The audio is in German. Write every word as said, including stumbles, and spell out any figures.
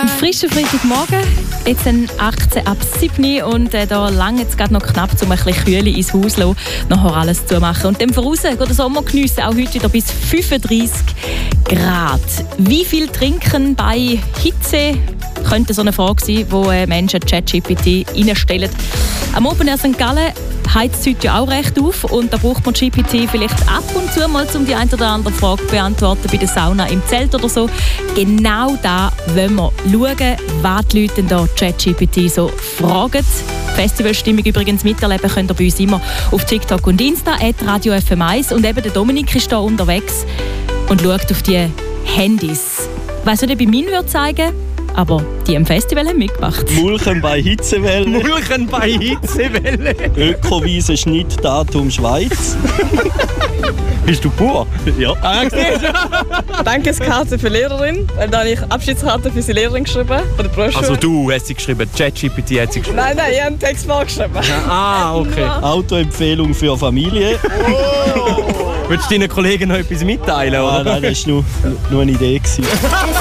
Frischer Freitagmorgen, jetzt sind achtzehn ab sieben und äh, da lange es gerade noch knapp, um ein bisschen Kühle ins Haus zu lassen, nachher alles zu machen. Und dann voraus geht der Sommer geniessen, auch heute wieder bis fünfunddreissig Grad. Wie viel trinken bei Hitze? Könnte so eine Frage sein, die äh, Menschen ChatGPT reinstellen. Am Open Air Sankt Gallen heizt es heute ja auch recht auf und da braucht man G P T vielleicht ab und zu mal, um die eine oder andere Frage zu beantworten, bei der Sauna im Zelt oder so. Genau da wollen wir schauen, was die Leute denn da ChatGPT so fragen. Die Festivalstimmung übrigens miterleben könnt ihr bei uns immer auf TikTok und Insta, at Radio F M eins. Und eben der Dominik ist da unterwegs und schaut auf die Handys. Ich weiss nicht, ob ich meinen würde zeigen, aber die am Festival haben mitgemacht. Mulchen bei Hitzewelle. Mulchen bei Hitzewelle. Ökowiese Schnittdatum Schweiz. Bist du pur? Ja. Ah, Dankeskarte für Lehrerin, weil da habe ich Abschiedskarte für die Lehrerin geschrieben, für die Berufsschule. Also du hast sie geschrieben, ChatGPT hat sie geschrieben? Nein, nein, ich habe einen Text vorgeschrieben. Ah, okay. Autoempfehlung für Familie. Oh. Willst du deinen Kollegen noch etwas mitteilen? Ah, Oder? nein, das war nur, nur eine Idee.